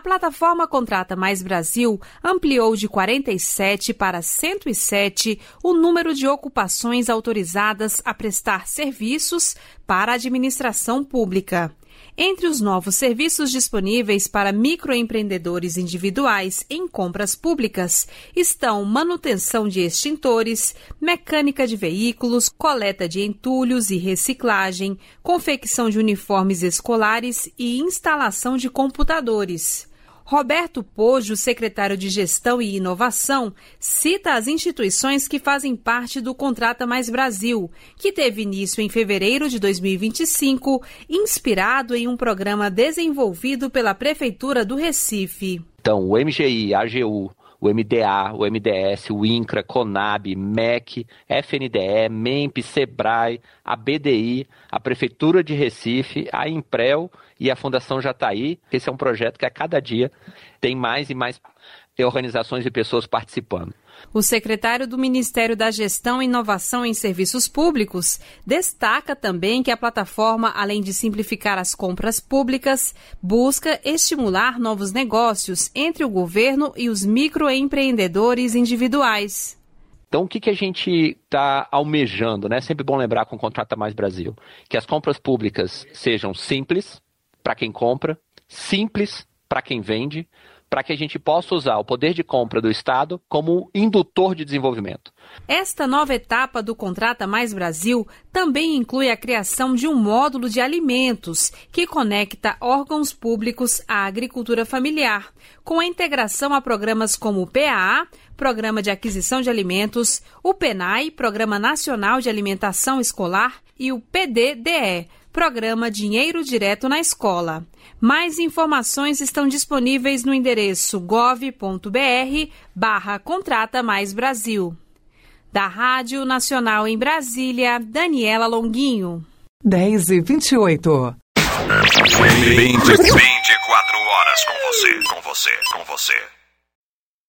A plataforma Contrata Mais Brasil ampliou de 47 para 107 o número de ocupações autorizadas a prestar serviços para a administração pública. Entre os novos serviços disponíveis para microempreendedores individuais em compras públicas estão manutenção de extintores, mecânica de veículos, coleta de entulhos e reciclagem, confecção de uniformes escolares e instalação de computadores. Roberto Poggio, secretário de Gestão e Inovação, cita as instituições que fazem parte do Contrata Mais Brasil, que teve início em fevereiro de 2025, inspirado em um programa desenvolvido pela Prefeitura do Recife. Então, o MGI, a AGU, o MDA, o MDS, o INCRA, CONAB, MEC, FNDE, MEMP, SEBRAE, a BDI, a Prefeitura de Recife, a Imprel e a Fundação Jataí. Esse é um projeto que a cada dia tem mais e mais organizações e pessoas participando. O secretário do Ministério da Gestão e Inovação em Serviços Públicos destaca também que a plataforma, além de simplificar as compras públicas, busca estimular novos negócios entre o governo e os microempreendedores individuais. Então, o que a gente está almejando, né? Sempre bom lembrar com o Contrata Mais Brasil, que as compras públicas sejam simples para quem compra, simples para quem vende, para que a gente possa usar o poder de compra do Estado como indutor de desenvolvimento. Esta nova etapa do Contrata Mais Brasil também inclui a criação de um módulo de alimentos que conecta órgãos públicos à agricultura familiar, com a integração a programas como o PAA, Programa de Aquisição de Alimentos, o PENAI, Programa Nacional de Alimentação Escolar, e o PDDE, Programa Dinheiro Direto na Escola. Mais informações estão disponíveis no endereço gov.br/Contrata Mais Brasil. Da Rádio Nacional em Brasília, Daniela Longuinho. 10h28. 24 horas com você.